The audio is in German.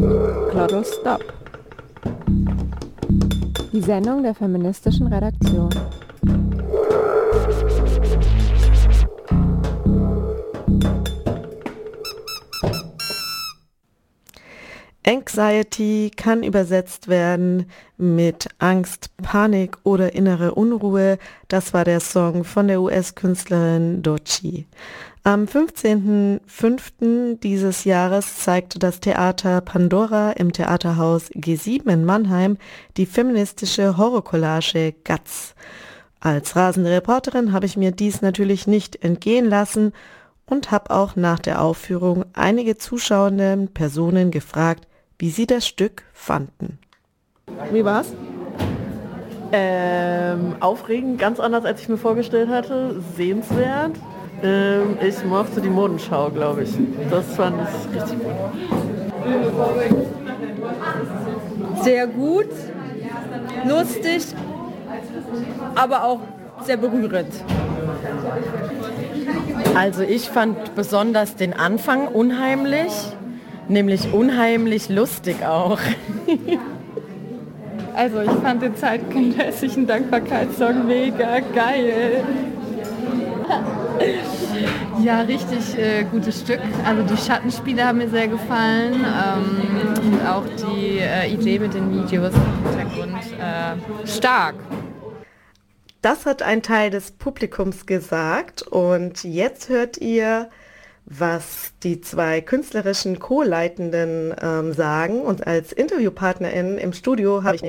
Glottal Stop. Die Sendung der feministischen Redaktion. Anxiety kann übersetzt werden mit Angst, Panik oder innere Unruhe. Das war der Song von der US-Künstlerin Doechii. Am 15.05. dieses Jahres zeigte das Theater Pandora im Theaterhaus G7 in Mannheim die feministische Horrorcollage Guts. Als rasende Reporterin habe ich mir dies natürlich nicht entgehen lassen und habe auch nach der Aufführung einige zuschauende Personen gefragt, wie sie das Stück fanden. Wie war's? Aufregend, ganz anders, als ich mir vorgestellt hatte. Sehenswert. Ich mochte die Modenschau, glaube ich. Das fand ich richtig gut. Sehr gut, lustig, aber auch sehr berührend. Also ich fand besonders den Anfang unheimlich, nämlich unheimlich lustig auch. Also ich fand den zeitgenössischen Dankbarkeitssong mega geil. Ja, richtig gutes Stück. Also die Schattenspiele haben mir sehr gefallen. Und auch die Idee mit den Videos im Hintergrund stark. Das hat ein Teil des Publikums gesagt und jetzt hört ihr, was die zwei künstlerischen Co-Leitenden sagen. Und als InterviewpartnerInnen im Studio habe ich